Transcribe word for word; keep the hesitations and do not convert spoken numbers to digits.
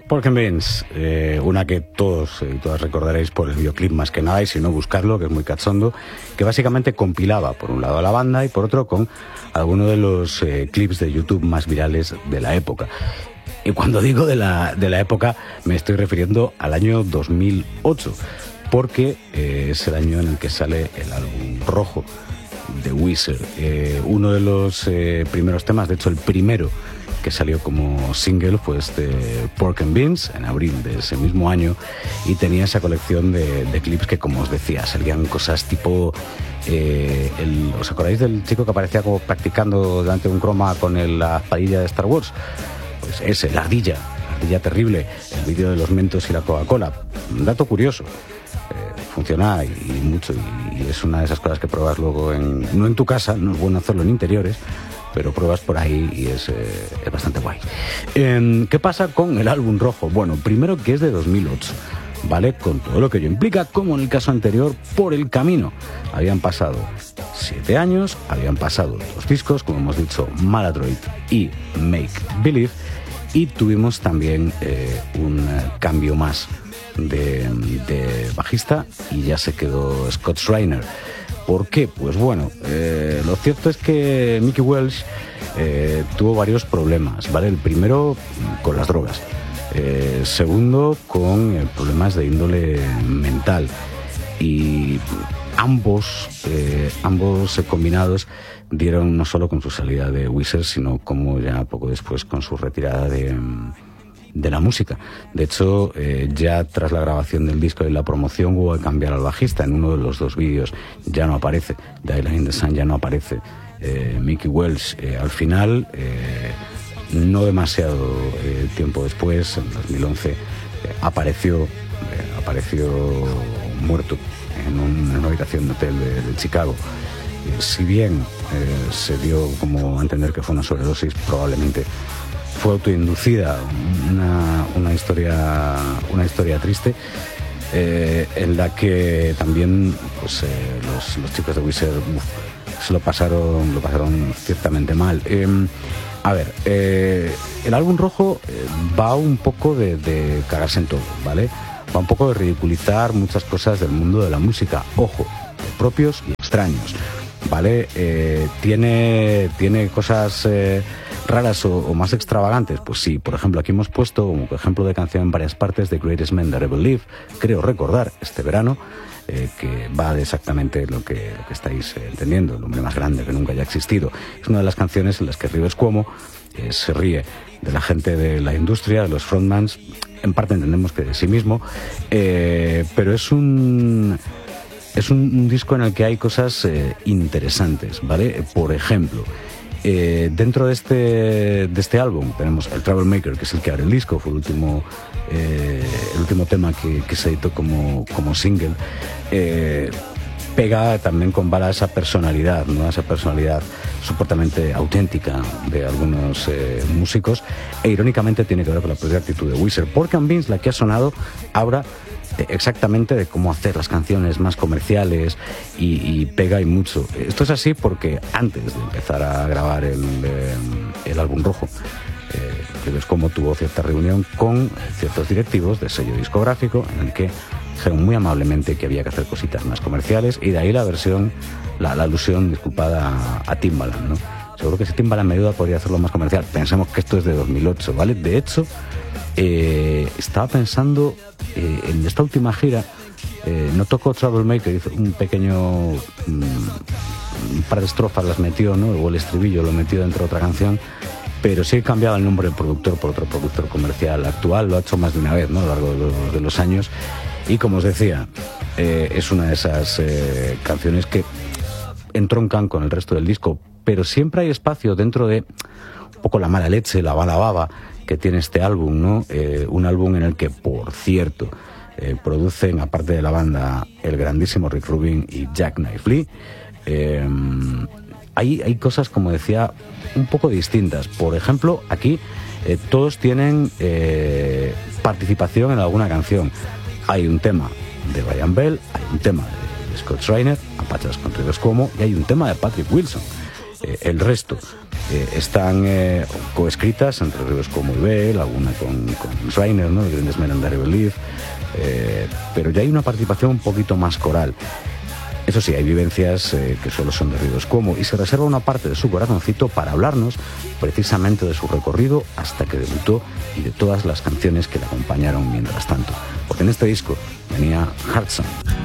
Pork and Beans, eh, una que todos y eh, todas recordaréis por el videoclip más que nada, y si no buscarlo, que es muy cachondo, que básicamente compilaba por un lado a la banda y por otro con algunos de los eh, clips de YouTube más virales de la época. Y cuando digo de la, de la época me estoy refiriendo al año dos mil ocho, porque eh, es el año en el que sale el álbum rojo de Weezer. Eh, uno de los eh, primeros temas, de hecho el primero que salió como single, fue este Pork and Beans en abril de ese mismo año, y tenía esa colección de, de clips que, como os decía, salían cosas tipo eh, el, ¿os acordáis del chico que aparecía como practicando delante de un croma con el, la espadilla de Star Wars? Pues ese, la ardilla, la ardilla terrible, el vídeo de los Mentos y la Coca-Cola. Un dato curioso, eh, funciona y, y mucho, y, y es una de esas cosas que pruebas luego en, no en tu casa, no es bueno hacerlo en interiores, pero pruebas por ahí y es, eh, es bastante guay. Eh, ¿Qué pasa con el álbum rojo? Bueno, primero que es de dos mil ocho, ¿vale? Con todo lo que ello implica, como en el caso anterior, por el camino. Habían pasado siete años, habían pasado dos discos, como hemos dicho, Maladroit y Make Believe, y tuvimos también eh, un cambio más de, de bajista, y ya se quedó Scott Schreiner. ¿Por qué? Pues bueno, eh, lo cierto es que Mickey Welsh eh, tuvo varios problemas, ¿vale? El primero con las drogas, eh, segundo con eh, problemas de índole mental, y ambos, eh, ambos combinados dieron no solo con su salida de Weezer, sino como ya poco después con su retirada de... de la música. De hecho, eh, ya tras la grabación del disco y la promoción hubo que cambiar al bajista. En uno de los dos vídeos ya no aparece, The Island in the Sun ya no aparece eh, Mickey Welsh. Eh, al final, eh, no demasiado eh, tiempo después, en dos mil once, eh, apareció, eh, apareció muerto en, un, en una habitación de hotel de, de Chicago. Eh, si bien eh, se dio como a entender que fue una sobredosis, probablemente fue autoinducida, una, una historia una historia triste, eh, en la que también pues, eh, los, los chicos de Weezer uf, se lo pasaron lo pasaron ciertamente mal. Eh, a ver, eh, el álbum rojo eh, va un poco de, de cagarse en todo, ¿vale? Va un poco de ridiculizar muchas cosas del mundo de la música, ojo, propios y extraños, ¿vale? Eh, tiene, tiene cosas eh, raras o, o más extravagantes, pues sí. Por ejemplo, aquí hemos puesto como ejemplo de canción en varias partes The Greatest Man That Ever Lived, creo recordar, este verano, eh, que va de exactamente lo que, lo que estáis eh, entendiendo, el hombre más grande que nunca haya existido. Es una de las canciones en las que Rivers Cuomo eh, se ríe de la gente de la industria, de los frontmans, en parte entendemos que de sí mismo, eh, pero es un... Es un, un disco en el que hay cosas eh, interesantes, ¿vale? Por ejemplo, eh, dentro de este, de este álbum tenemos el Troublemaker, que es el que abre el disco, fue el último, eh, el último tema que, que se editó como, como single. Eh, pega también con bala esa personalidad, ¿no? Esa personalidad supuestamente auténtica de algunos eh, músicos, e irónicamente tiene que ver con la propia actitud de Weezer. Pork and Beans, la que ha sonado, habla exactamente de cómo hacer las canciones más comerciales, y, y pega y mucho. Esto es así porque antes de empezar a grabar el, eh, el álbum rojo, eh, ves cómo tuvo cierta reunión con ciertos directivos de sello discográfico en el que dijeron muy amablemente que había que hacer cositas más comerciales, y de ahí la versión, la, la alusión, disculpada, a, a Timbaland, ¿no? Seguro que si Timbaland me ayuda podría hacerlo más comercial. Pensemos que esto es de dos mil ocho, ¿vale? De hecho, eh, estaba pensando eh, en esta última gira, eh, no tocó Troublemaker, hizo un pequeño mm, un par de estrofas las metió, ¿no? O el estribillo lo metió dentro de otra canción, pero sí he cambiado el nombre del productor por otro productor comercial actual. Lo ha hecho más de una vez, ¿no? A lo largo de los, de los años, y como os decía, eh, es una de esas eh, canciones que entroncan con el resto del disco, pero siempre hay espacio dentro de un poco la mala leche, la mala baba que tiene este álbum, ¿no? Eh, un álbum en el que, por cierto, eh, producen, aparte de la banda, el grandísimo Rick Rubin y Jack Knife Lee. Eh, hay, hay cosas, como decía, un poco distintas. Por ejemplo, aquí eh, todos tienen eh, participación en alguna canción. Hay un tema de Brian Bell, hay un tema de Scott Schreiner, Apachas con Rivers Cuomo, y hay un tema de Patrick Wilson. Eh, el resto eh, están eh, coescritas entre Ríos Cuomo y Bell, alguna con, con Schreiner, ¿no? El Grandes Men and the Relief, eh, pero ya hay una participación un poquito más coral. Eso sí, hay vivencias eh, que solo son de Ríos Cuomo, y se reserva una parte de su corazoncito para hablarnos precisamente de su recorrido hasta que debutó y de todas las canciones que le acompañaron mientras tanto. Porque en este disco venía Heart Song.